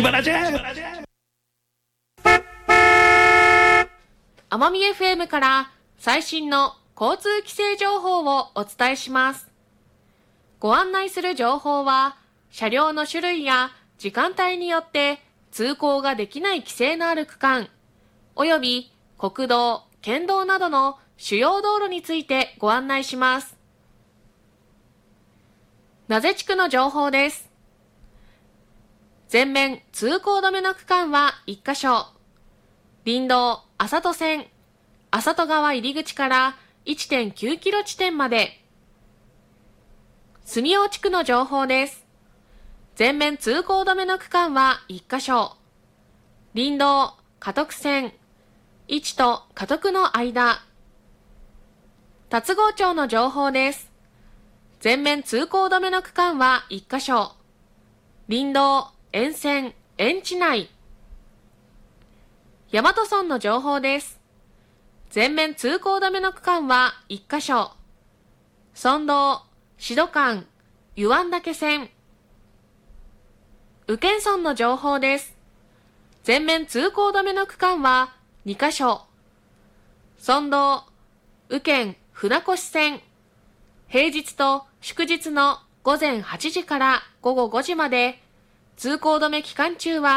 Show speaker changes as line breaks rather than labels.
腹じゃ。
奄美 FM から最新の交通規制情報をお伝えします。ご案内する情報は、車両の種類や時間帯によって通行ができない規制のある区間、および国道、県道などの主要道路についてご案内します。名瀬地区の情報です。全面通行止めの区間は1カ所。林道麻戸線、麻戸川入口から 1.9 キロ地点まで。住大地区の情報です。全面通行止めの区間は1カ所。林道嘉徳線、市と嘉徳の間。龍郷町の情報です。全面通行止めの区間は1カ所。林道沿線、園地内。大和村の情報です。全面通行止めの区間は1カ所。村道、志度間、湯湾岳線。宇検村の情報です。全面通行止めの区間は2カ所。村道、宇検船越線。平日と祝日の午前8時から午後5時まで、通行止め期間中は